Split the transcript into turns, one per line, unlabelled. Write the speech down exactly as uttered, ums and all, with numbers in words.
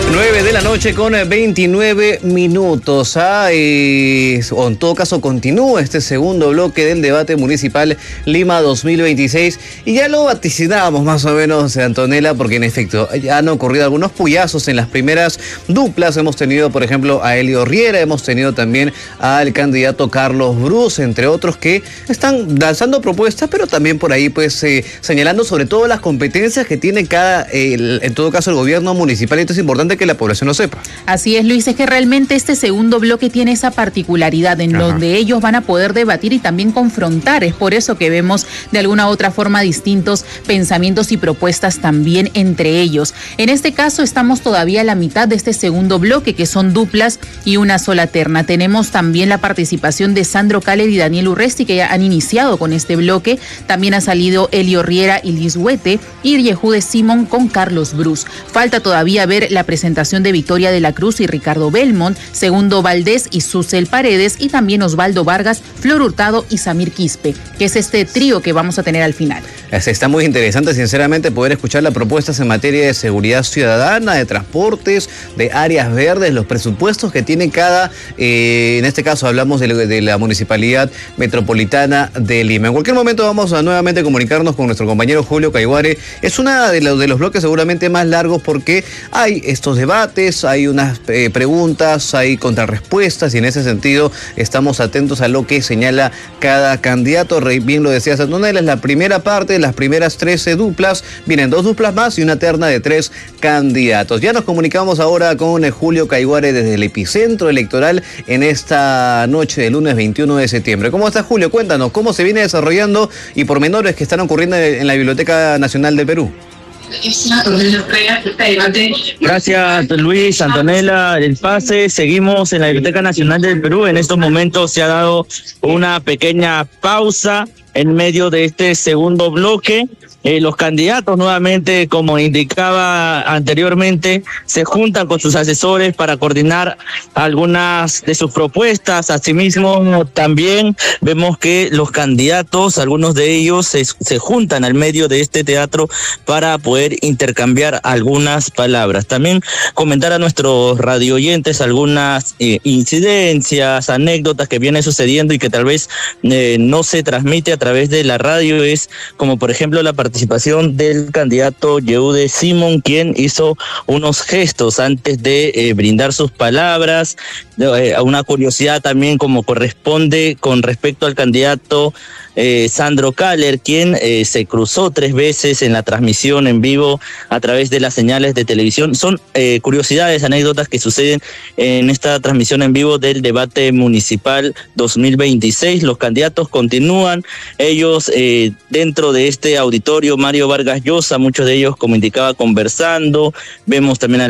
nueve de la noche con veintinueve minutos. Ah, y, o en todo caso continúa este segundo bloque del debate municipal Lima dos mil veintiséis. Y ya lo vaticinábamos más o menos, Antonella, porque en efecto ya han ocurrido algunos puyazos en las primeras duplas. Hemos tenido, por ejemplo, a Elio Riera, hemos tenido también al candidato Carlos Brus, entre otros, que están lanzando propuestas, pero también por ahí pues eh, señalando sobre todo las competencias que tiene cada, eh, el, en todo caso, el gobierno municipal. Y esto es importante que la población lo sepa.
Así es, Luis, es que realmente este segundo bloque tiene esa particularidad en Ajá. donde ellos van a poder debatir y también confrontar. Es por eso que vemos de alguna u otra forma distintos pensamientos y propuestas también entre ellos. En este caso estamos todavía a la mitad de este segundo bloque, que son duplas y una sola terna. Tenemos también la participación de Sandro Caller y Daniel Urresti, que ya han iniciado con este bloque. También ha salido Elio Riera y Liz Huete y Yehude Simón con Carlos Brus. Falta todavía ver la presentación de Victoria de la Cruz y Ricardo Belmont, Segundo Valdés y Susel Paredes, y también Osvaldo Vargas, Flor Hurtado y Samir Quispe, que es este trío que vamos a tener al final.
Está muy interesante, sinceramente, poder escuchar las propuestas en materia de seguridad ciudadana, de transportes, de áreas verdes, los presupuestos que tiene cada, eh, en este caso hablamos de, de la Municipalidad Metropolitana de Lima. En cualquier momento vamos a nuevamente comunicarnos con nuestro compañero Julio Caiguare. Es uno de los, de los bloques seguramente más largos porque hay estos debates, hay unas eh, preguntas, hay contrarrespuestas, y en ese sentido estamos atentos a lo que señala cada candidato. Bien lo decía Antonella, es la primera parte, las primeras trece duplas, vienen dos duplas más y una terna de tres candidatos. Ya nos comunicamos ahora con Julio Caiguare desde el epicentro electoral en esta noche del lunes veintiuno de septiembre. ¿Cómo estás, Julio? Cuéntanos, ¿cómo se viene desarrollando y pormenores que están ocurriendo en la Biblioteca Nacional del Perú?
Gracias, Luis, Antonella, el pase. Seguimos en la Biblioteca Nacional del Perú. En estos momentos se ha dado una pequeña pausa en medio de este segundo bloque. Eh, los candidatos nuevamente, como indicaba anteriormente, se juntan con sus asesores para coordinar algunas de sus propuestas. Asimismo, también vemos que los candidatos, algunos de ellos, se, se juntan al medio de este teatro para poder intercambiar algunas palabras. También comentar a nuestros radioyentes algunas eh, incidencias, anécdotas que vienen sucediendo y que tal vez eh, no se transmite a través de la radio, es como por ejemplo la participación del candidato Yehude Simón, quien hizo unos gestos antes de eh, brindar sus palabras, eh, una curiosidad también como corresponde con respecto al candidato eh, Sandro Caller, quien eh, se cruzó tres veces en la transmisión en vivo a través de las señales de televisión. Son eh, curiosidades, anécdotas que suceden en esta transmisión en vivo del debate municipal dos mil veintiséis. Los candidatos continúan, ellos eh, dentro de este auditorio Mario Vargas Llosa, muchos de ellos, como indicaba, conversando. Vemos también a